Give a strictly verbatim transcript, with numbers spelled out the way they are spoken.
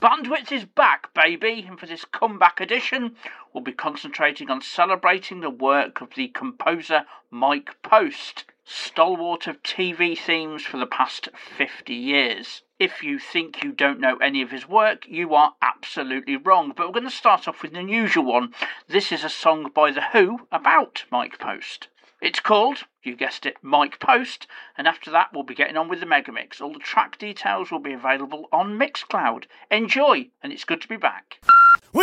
Bandwidth is back, baby, and for this comeback edition, we'll be concentrating on celebrating the work of the composer Mike Post, stalwart of T V themes for the past fifty years. If you think you don't know any of his work, you are absolutely wrong, but we're going to start off with an unusual one. This is a song by The Who about Mike Post. It's called, you guessed it, Mike Post, and after that we'll be getting on with the Megamix. All the track details will be available on Mixcloud. Enjoy, and it's good to be back.